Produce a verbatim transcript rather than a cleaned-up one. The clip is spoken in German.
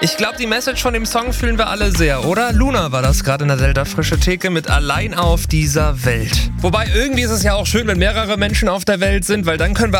Ich glaube, die Message von dem Song fühlen wir alle sehr, oder? Luna war das gerade in der Delta Frische Theke mit Allein auf dieser Welt. Wobei, irgendwie ist es ja auch schön, wenn mehrere Menschen auf der Welt sind, weil dann können wir